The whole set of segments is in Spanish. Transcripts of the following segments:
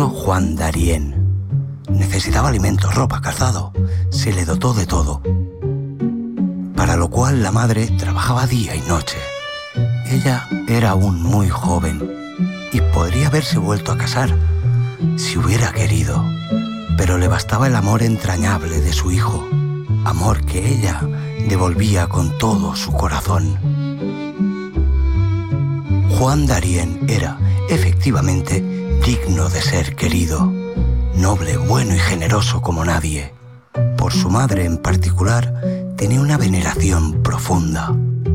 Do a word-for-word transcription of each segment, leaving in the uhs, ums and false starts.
puso Juan Darien. Necesitaba alimentos, ropa, calzado. Se le dotó de todo. Para lo cual la madre trabajaba día y noche. Ella era aún muy joven y podría haberse vuelto a casar si hubiera querido, pero le bastaba el amor entrañable de su hijo, amor que ella devolvía con todo su corazón. Juan Darien era, efectivamente, digno de ser querido, noble, bueno y generoso como nadie. Por su madre en particular, tenía una veneración profunda.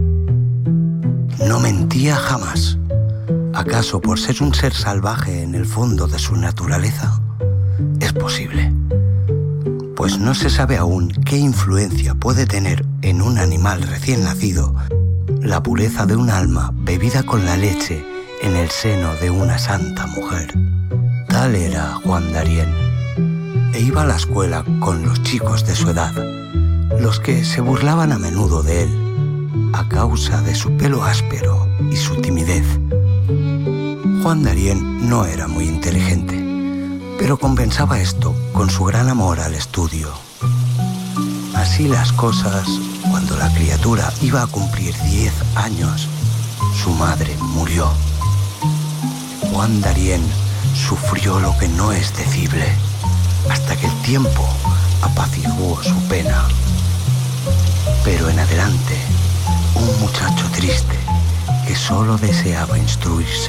No mentía jamás. ¿Acaso por ser un ser salvaje en el fondo de su naturaleza? Es posible. Pues no se sabe aún qué influencia puede tener en un animal recién nacido la pureza de un alma bebida con la leche en el seno de una santa mujer. Tal era Juan Darien. E iba a la escuela con los chicos de su edad, los que se burlaban a menudo de él, a causa de su pelo áspero y su timidez. Juan Darien no era muy inteligente, pero compensaba esto con su gran amor al estudio. Así las cosas, cuando la criatura iba a cumplir diez años, su madre murió. Juan Darien sufrió lo que no es decible, hasta que el tiempo apaciguó su pena. Pero en adelante, un muchacho triste que solo deseaba instruirse.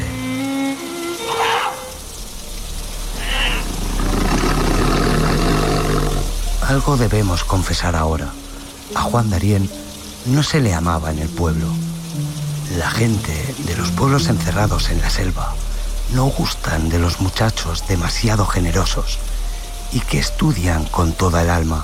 Algo debemos confesar ahora. A Juan Darien no se le amaba en el pueblo. La gente de los pueblos encerrados en la selva no gustan de los muchachos demasiado generosos y que estudian con toda el alma.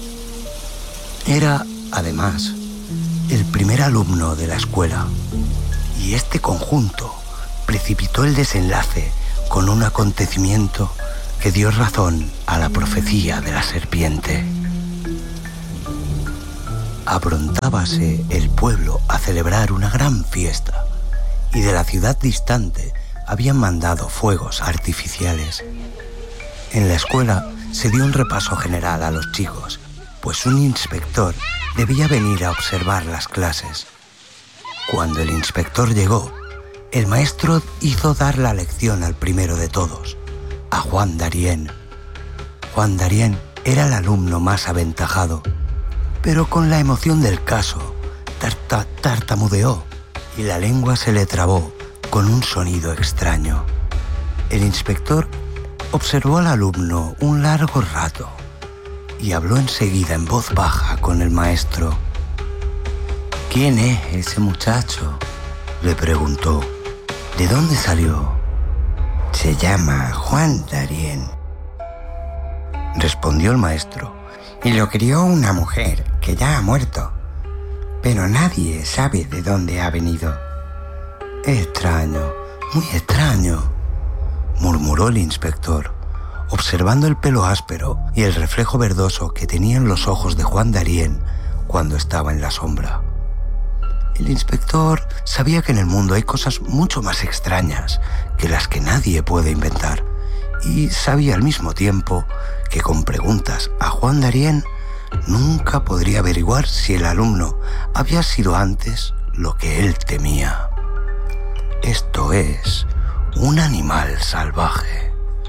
Era, además, el primer alumno de la escuela, y este conjunto precipitó el desenlace con un acontecimiento que dio razón a la profecía de la serpiente. Aprontábase el pueblo a celebrar una gran fiesta, y de la ciudad distante habían mandado fuegos artificiales. En la escuela se dio un repaso general a los chicos, pues un inspector debía venir a observar las clases. Cuando el inspector llegó, el maestro hizo dar la lección al primero de todos, a Juan Darien. Juan Darien era el alumno más aventajado, pero con la emoción del caso, tarta, tartamudeó y la lengua se le trabó con un sonido extraño. El inspector observó al alumno un largo rato y habló enseguida en voz baja con el maestro. ¿Quién es ese muchacho?, le preguntó. ¿De dónde salió? Se llama Juan Darien, respondió el maestro, y lo crió una mujer que ya ha muerto, pero nadie sabe de dónde ha venido. Extraño, muy extraño, murmuró el inspector, observando el pelo áspero y el reflejo verdoso que tenían los ojos de Juan Darien cuando estaba en la sombra. El inspector sabía que en el mundo hay cosas mucho más extrañas que las que nadie puede inventar, y sabía al mismo tiempo que con preguntas a Juan Darien nunca podría averiguar si el alumno había sido antes lo que él temía. Esto es, un animal salvaje.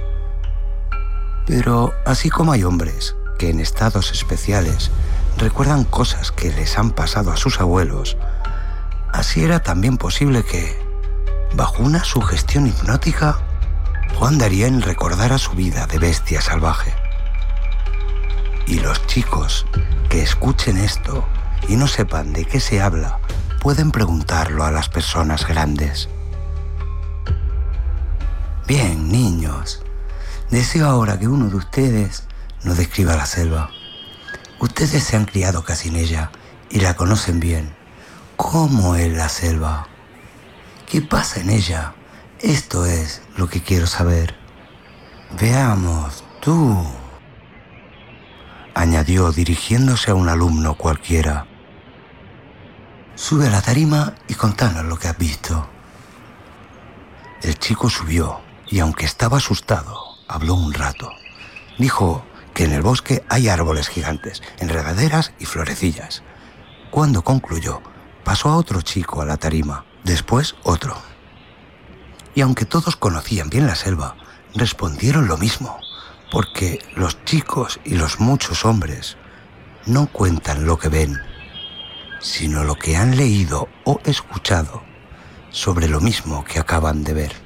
Pero así como hay hombres que en estados especiales recuerdan cosas que les han pasado a sus abuelos, así era también posible que, bajo una sugestión hipnótica, Juan Darien recordara su vida de bestia salvaje. Y los chicos que escuchen esto y no sepan de qué se habla, pueden preguntarlo a las personas grandes. Bien, niños, deseo ahora que uno de ustedes nos describa la selva. Ustedes se han criado casi en ella y la conocen bien. ¿Cómo es la selva? ¿Qué pasa en ella? Esto es lo que quiero saber. Veamos, tú, añadió dirigiéndose a un alumno cualquiera. Sube a la tarima y contanos lo que has visto. El chico subió y, aunque estaba asustado, habló un rato. Dijo que en el bosque hay árboles gigantes, enredaderas y florecillas. Cuando concluyó, pasó a otro chico a la tarima, después otro. Y aunque todos conocían bien la selva, respondieron lo mismo, porque los chicos y los muchos hombres no cuentan lo que ven, sino lo que han leído o escuchado sobre lo mismo que acaban de ver.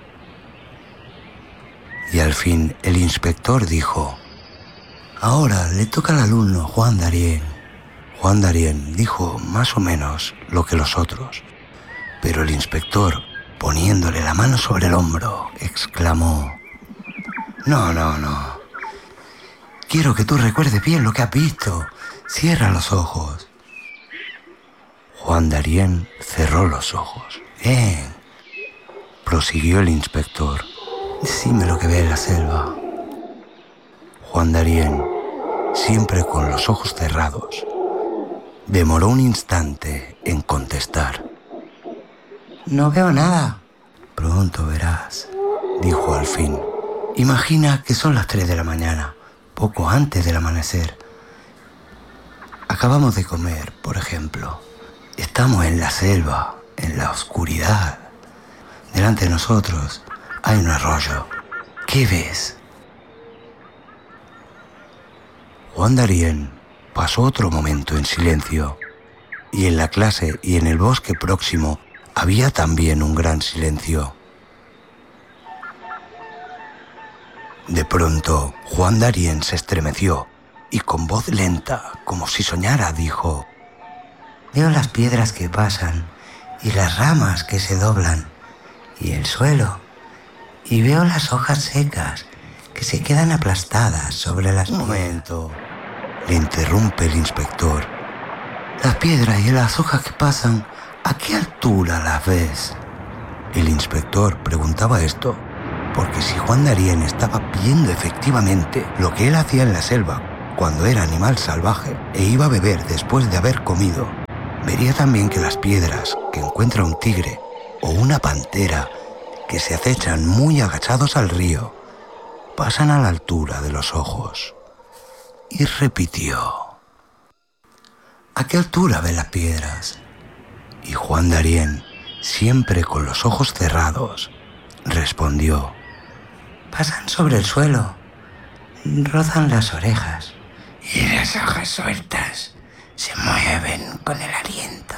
Y al fin el inspector dijo: ahora le toca al alumno Juan Darien. Juan Darien dijo más o menos lo que los otros, pero el inspector, poniéndole la mano sobre el hombro, exclamó: no, no, no. Quiero que tú recuerdes bien lo que has visto. Cierra los ojos. Juan Darien cerró los ojos. Bien, prosiguió el inspector. Decime lo que ve en la selva. Juan Darien, siempre con los ojos cerrados, demoró un instante en contestar. No veo nada. Pronto verás, dijo al fin. Imagina que son las tres de la mañana, poco antes del amanecer. Acabamos de comer, por ejemplo. Estamos en la selva, en la oscuridad. Delante de nosotros hay un arroyo. ¿Qué ves? Juan Darien pasó otro momento en silencio, y en la clase y en el bosque próximo había también un gran silencio. De pronto, Juan Darien se estremeció y con voz lenta, como si soñara, dijo: veo las piedras que pasan y las ramas que se doblan y el suelo, y veo las hojas secas que se quedan aplastadas sobre las... Un momento, le interrumpe el inspector. Las piedras y las hojas que pasan, ¿a qué altura las ves? El inspector preguntaba esto porque si Juan Darien estaba viendo efectivamente lo que él hacía en la selva cuando era animal salvaje e iba a beber después de haber comido, vería también que las piedras que encuentra un tigre o una pantera que se acechan muy agachados al río pasan a la altura de los ojos. Y repitió: ¿a qué altura ven las piedras? Y Juan Darien, siempre con los ojos cerrados, respondió: pasan sobre el suelo, rozan las orejas y las hojas sueltas se mueven con el aliento.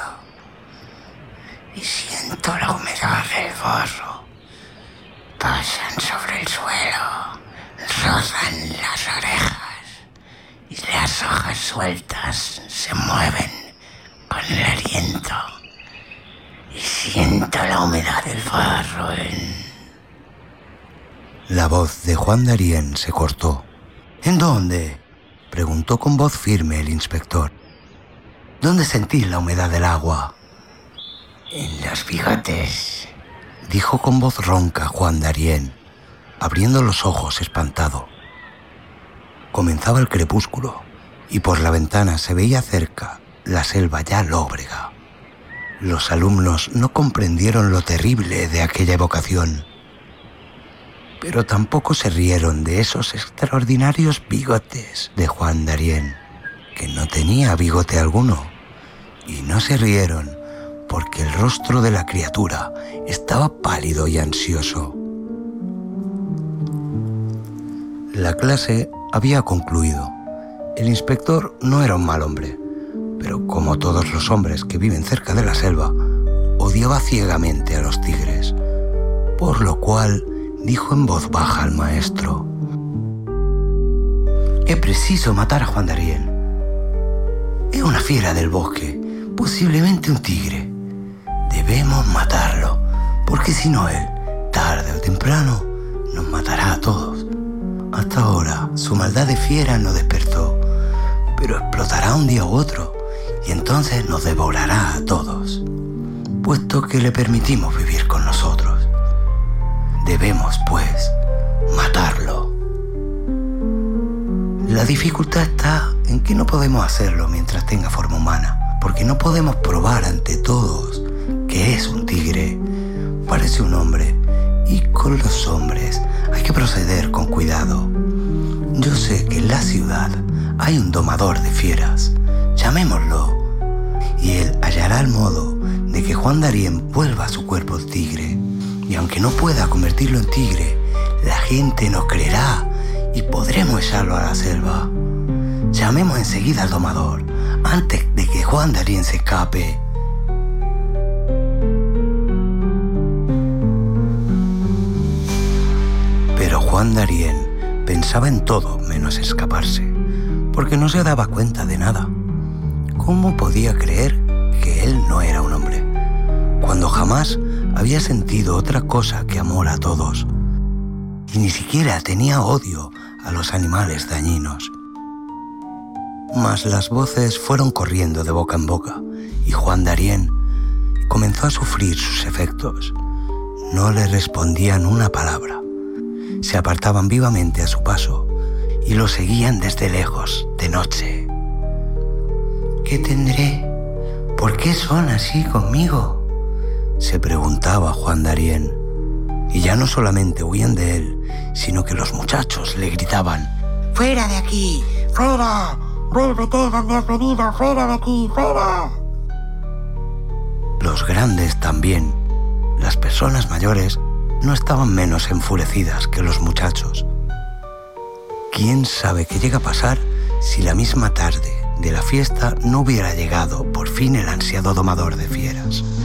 Y siento la humedad del barro. Pasan sobre el suelo, rozan las orejas y las hojas sueltas se mueven con el aliento. Y siento la humedad del barro en... La voz de Juan Darien se cortó. ¿En dónde?, preguntó con voz firme el inspector. ¿Dónde sentís la humedad del agua? En los bigotes, dijo con voz ronca Juan Darien, abriendo los ojos espantado. Comenzaba el crepúsculo y por la ventana se veía cerca la selva ya lóbrega. Los alumnos no comprendieron lo terrible de aquella evocación, pero tampoco se rieron de esos extraordinarios bigotes de Juan Darien, que no tenía bigote alguno, y no se rieron porque el rostro de la criatura estaba pálido y ansioso. La clase había concluido. El inspector no era un mal hombre, pero como todos los hombres que viven cerca de la selva, odiaba ciegamente a los tigres, por lo cual dijo en voz baja al maestro: es preciso matar a Juan Darien. Es una fiera del bosque, posiblemente un tigre. Debemos matarlo, porque si no él, tarde o temprano, nos matará a todos. Hasta ahora su maldad de fiera no despertó, pero explotará un día u otro y entonces nos devorará a todos, puesto que le permitimos vivir con nosotros. Debemos, pues, matarlo. La dificultad está en que no podemos hacerlo mientras tenga forma humana, porque no podemos probar ante todos que es un tigre. Parece un hombre Y con los hombres hay que proceder con cuidado. Yo sé que en la ciudad hay un domador de fieras, llamémoslo, y él hallará el modo de que Juan Darien vuelva a su cuerpo de tigre. Y aunque no pueda convertirlo en tigre, la gente nos creerá y podremos echarlo a la selva. Llamemos enseguida al domador, antes de que Juan Darien se escape. Pero Juan Darien pensaba en todo menos escaparse, porque no se daba cuenta de nada. ¿Cómo podía creer que él no era un hombre, cuando jamás había sentido otra cosa que amor a todos, y ni siquiera tenía odio a los animales dañinos? Mas las voces fueron corriendo de boca en boca, y Juan Darien comenzó a sufrir sus efectos. No le respondían una palabra. Se apartaban vivamente a su paso y lo seguían desde lejos, de noche. ¿Qué tendré? ¿Por qué son así conmigo?, se preguntaba Juan Darien. Y ya no solamente huían de él, sino que los muchachos le gritaban: ¡fuera de aquí! ¡Fuera! ¡Vuélvete donde has venido! ¡Fuera de aquí! ¡Fuera! Los grandes también, las personas mayores, no estaban menos enfurecidas que los muchachos. ¿Quién sabe qué llega a pasar si la misma tarde de la fiesta no hubiera llegado por fin el ansiado domador de fieras?